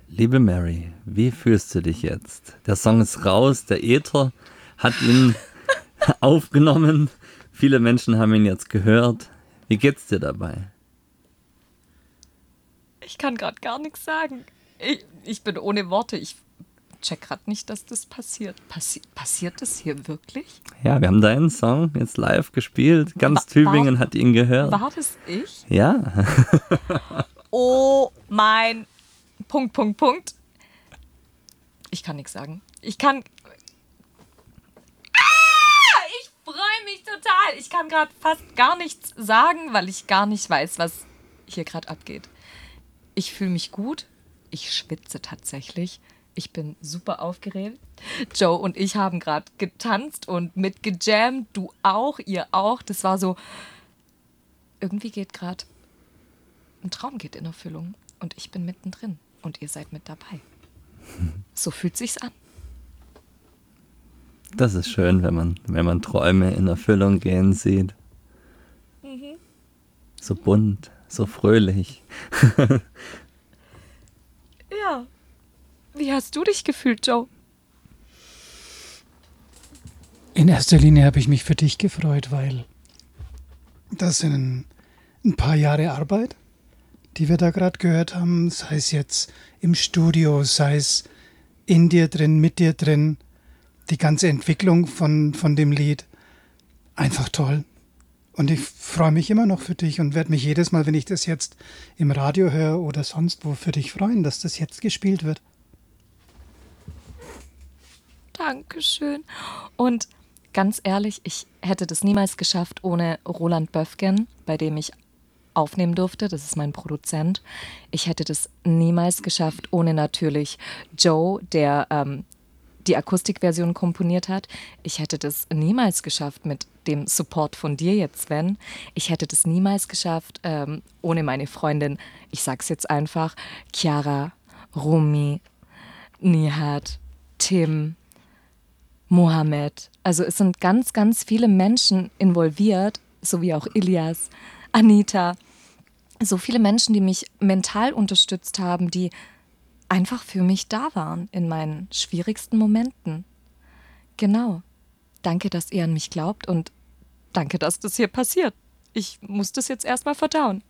Liebe Mary, wie fühlst du dich jetzt? Der Song ist raus, der Äther hat ihn aufgenommen. Viele Menschen haben ihn jetzt gehört. Wie geht's dir dabei? Ich kann gerade gar nichts sagen. Ich bin ohne Worte. Ich check gerade nicht, dass das passiert. Passiert das hier wirklich? Ja, wir haben deinen Song jetzt live gespielt. Ganz Tübingen hat ihn gehört. War das ich? Ja. Oh mein... Punkt. Ich kann nichts sagen. Ich freue mich total. Ich kann gerade fast gar nichts sagen, weil ich gar nicht weiß, was hier gerade abgeht. Ich fühle mich gut. Ich schwitze tatsächlich. Ich bin super aufgeregt. Joe und ich haben gerade getanzt und mitgejammt. Du auch, ihr auch. Das war so... Irgendwie geht gerade... Ein Traum geht in Erfüllung. Und ich bin mittendrin. Und ihr seid mit dabei. So fühlt sich's an. Das ist schön, wenn man Träume in Erfüllung gehen sieht. So bunt, so fröhlich. Ja. Wie hast du dich gefühlt, Joe? In erster Linie habe ich mich für dich gefreut, weil das sind ein paar Jahre Arbeit, die wir da gerade gehört haben, sei es jetzt im Studio, sei es in dir drin, mit dir drin, die ganze Entwicklung von dem Lied, einfach toll. Und ich freue mich immer noch für dich und werde mich jedes Mal, wenn ich das jetzt im Radio höre oder sonst wo, für dich freuen, dass das jetzt gespielt wird. Dankeschön. Und ganz ehrlich, ich hätte das niemals geschafft ohne Roland Böfgen, bei dem ich aufnehmen durfte. Das ist mein Produzent. Ich hätte das niemals geschafft ohne natürlich Joe, der die Akustikversion komponiert hat. Ich hätte das niemals geschafft mit dem Support von dir jetzt, Sven. Ich hätte das niemals geschafft ohne meine Freundin, ich sag's jetzt einfach, Chiara, Rumi, Nihat, Tim, Mohammed. Also es sind ganz, ganz viele Menschen involviert, sowie auch Ilias, Anita. So viele Menschen, die mich mental unterstützt haben, die einfach für mich da waren in meinen schwierigsten Momenten. Genau. Danke, dass ihr an mich glaubt und danke, dass das hier passiert. Ich muss das jetzt erstmal verdauen.